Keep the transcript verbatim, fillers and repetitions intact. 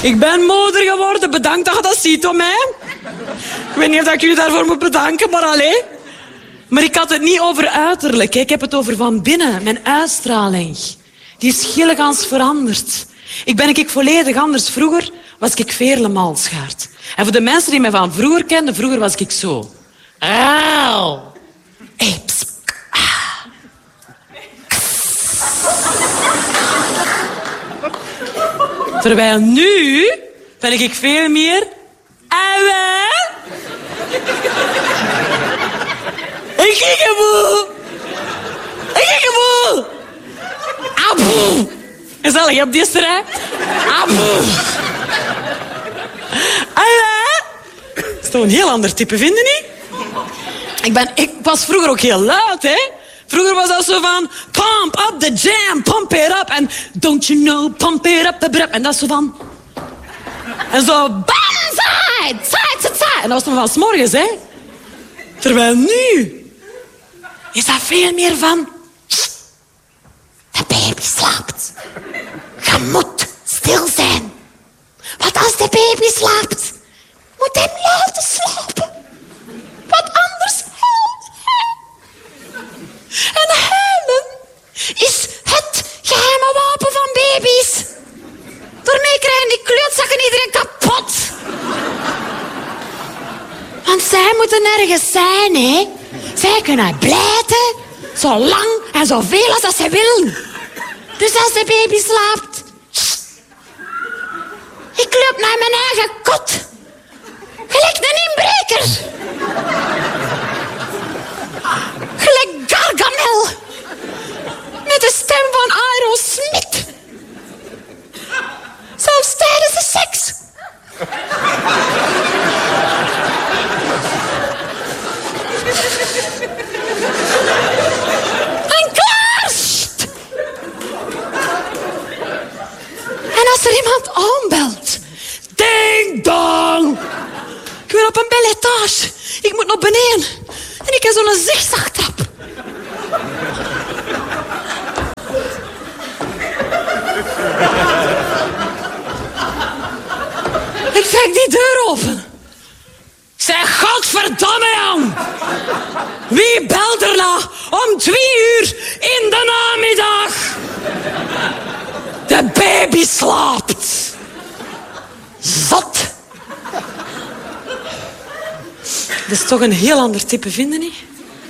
Ik ben moeder geworden. Bedankt dat je dat ziet om mij. Ik weet niet of ik jullie daarvoor moet bedanken, maar alleen. Maar ik had het niet over uiterlijk. Hè. Ik heb het over van binnen. Mijn uitstraling. Die is gillegans veranderd. Ik ben ik volledig anders. Vroeger was ik Veerle Malschaert. En voor de mensen die mij van vroeger kenden, vroeger was ik zo. Auw. Hey, pss. Ah. Terwijl nu ben ik veel meer... Auwe. Ik ging hem moe. Ik ging hem moe. Aboe. Gezellig op die rij. Aboe. Auwe. Dat is toch een heel ander type, vinden niet? Ik, ben, ik was vroeger ook heel luid, hè. Vroeger was dat zo van... Pump up the jam, pump it up. En don't you know, pump it up, up, up. En dat is zo van... En zo... Banzai, side to side. En dat was dan van 's morgens, hè. Terwijl nu... is dat veel meer van... De baby slaapt. Je moet stil zijn. Want als de baby slaapt... moet hij laten slapen. Want anders huilt hij. En huilen is het geheime wapen van baby's. Daarmee krijgen die kleutzakken iedereen kapot. Want zij moeten nergens zijn, hè. Zij kunnen blijten, zo lang en zoveel als dat ze willen. Dus als de baby slaapt... ik loop naar mijn eigen kot. Gelijk een inbreker. Gelijk Gargamel. Met de stem van Aerosmith. Zelfs tijdens de seks. En klaar! En als er iemand aanbelt... Ding dong! Ik ben op een belle etage. Ik moet naar beneden. En ik heb zo'n zigzagtrap. Ik trek die deur open. Ik zeg, godverdomme, jong. Wie belt er nou om twee uur in de namiddag? De baby slaapt. Zot. Dat is toch een heel ander type, vinden niet?